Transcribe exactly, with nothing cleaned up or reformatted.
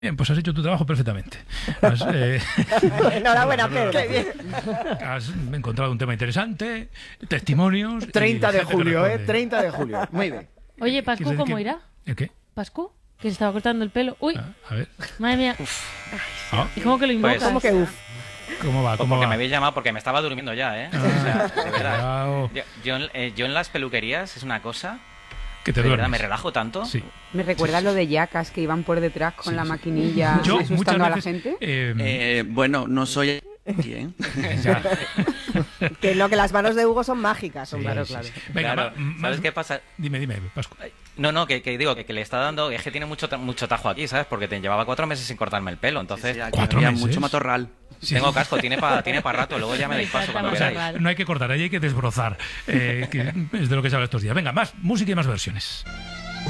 Bien, pues has hecho tu trabajo perfectamente. Has, eh, Enhorabuena, Pedro. Qué bien. has encontrado un tema interesante, testimonios. treinta de gente que julio, ¿eh? responde. treinta de julio. Muy bien. Oye, ¿Quién Pascu, sabe ¿cómo quién? irá? ¿El qué? ¿Pascu? Que se estaba cortando el pelo. Uy, Ah, a ver. madre mía. Ah, ¿Y cómo que lo invocas? Pues- ¿Cómo que uf? ¿Cómo va? Pues ¿Cómo porque va? me habéis llamado porque me estaba durmiendo ya, ¿eh? Ah, O sea, de verdad. cuidado, Yo, yo en- eh, yo en las peluquerías es una cosa... que te De verdad, duermes. me relajo tanto. Sí. Me recuerda lo de yacas que iban por detrás con Sí, la sí. maquinilla Yo muchas asustando a la veces, gente. eh, Eh, bueno, no soy bien. ya. Que no, que las manos de Hugo son mágicas. Sí, hombre. Claro, sí, claro. sí. Venga, Claro, ma- más- ¿sabes qué pasa? Dime, dime, Pascu. No, no, que, que digo que, que le está dando... Es que tiene mucho, ta- mucho tajo aquí, ¿sabes? Porque te llevaba cuatro meses sin cortarme el pelo, entonces... Sí, sí, aquí ¿Cuatro había meses? mucho matorral. Sí, Tengo sí. casco, tiene para tiene pa rato, luego ya me dais paso cuando O O sea, queráis. sea, no hay que cortar, ahí hay que desbrozar, eh, que es de lo que se habla estos días. Venga, más música y más versiones.